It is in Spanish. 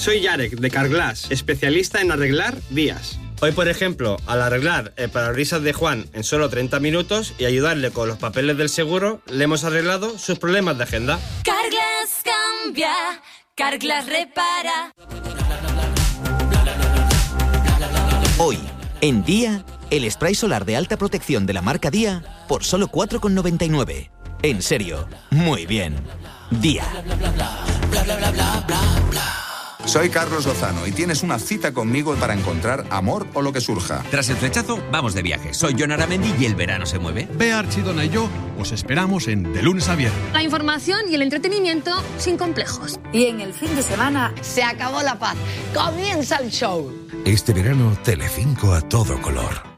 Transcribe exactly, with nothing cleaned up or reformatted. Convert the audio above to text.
Soy Yarek, de Carglass, especialista en arreglar vías. Hoy, por ejemplo, al arreglar el parabrisas de Juan en solo treinta minutos y ayudarle con los papeles del seguro, le hemos arreglado sus problemas de agenda. Carglass cambia, Carglass repara. Hoy, en Día, el spray solar de alta protección de la marca Día por solo cuatro con noventa y nueve. En serio, muy bien. Día. Soy Carlos Lozano y tienes una cita conmigo para encontrar amor o lo que surja. Tras el flechazo, vamos de viaje. Soy Jon Aramendi y el verano se mueve. Bea Archidona y yo os esperamos en De Lunes a Viernes. La información y el entretenimiento sin complejos. Y en el fin de semana se acabó la paz. Comienza el show. Este verano, Telecinco a todo color.